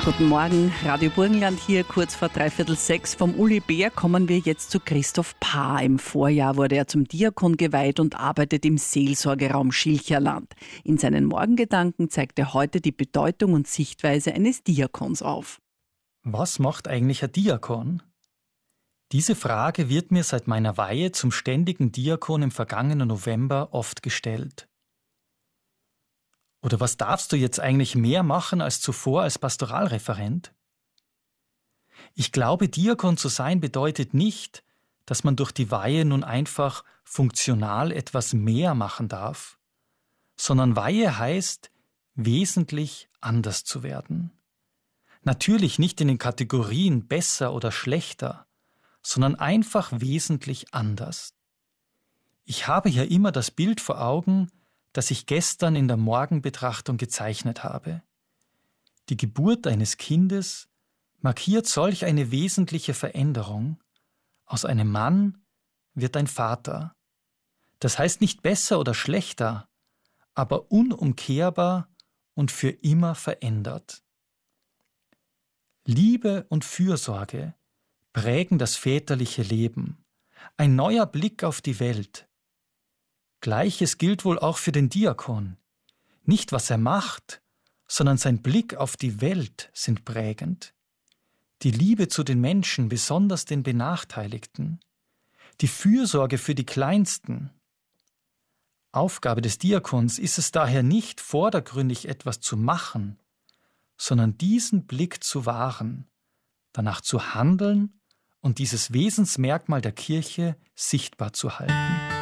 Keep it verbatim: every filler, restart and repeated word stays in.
Guten Morgen, Radio Burgenland hier, kurz vor dreiviertel sechs. Vom Uli Bär kommen wir jetzt zu Christoph Paar. Im Vorjahr wurde er zum Diakon geweiht und arbeitet im Seelsorgeraum Schilcherland. In seinen Morgengedanken zeigt er heute die Bedeutung und Sichtweise eines Diakons auf. Was macht eigentlich ein Diakon? Diese Frage wird mir seit meiner Weihe zum ständigen Diakon im vergangenen November oft gestellt. Oder was darfst du jetzt eigentlich mehr machen als zuvor als Pastoralreferent? Ich glaube, Diakon zu sein bedeutet nicht, dass man durch die Weihe nun einfach funktional etwas mehr machen darf, sondern Weihe heißt, wesentlich anders zu werden. Natürlich nicht in den Kategorien besser oder schlechter, sondern einfach wesentlich anders. Ich habe ja immer das Bild vor Augen, das ich gestern in der Morgenbetrachtung gezeichnet habe. Die Geburt eines Kindes markiert solch eine wesentliche Veränderung. Aus einem Mann wird ein Vater. Das heißt nicht besser oder schlechter, aber unumkehrbar und für immer verändert. Liebe und Fürsorge prägen das väterliche Leben. Ein neuer Blick auf die Welt. Gleiches gilt wohl auch für den Diakon. Nicht, was er macht, sondern sein Blick auf die Welt sind prägend. Die Liebe zu den Menschen, besonders den Benachteiligten. Die Fürsorge für die Kleinsten. Aufgabe des Diakons ist es daher nicht, vordergründig etwas zu machen, sondern diesen Blick zu wahren, danach zu handeln und dieses Wesensmerkmal der Kirche sichtbar zu halten.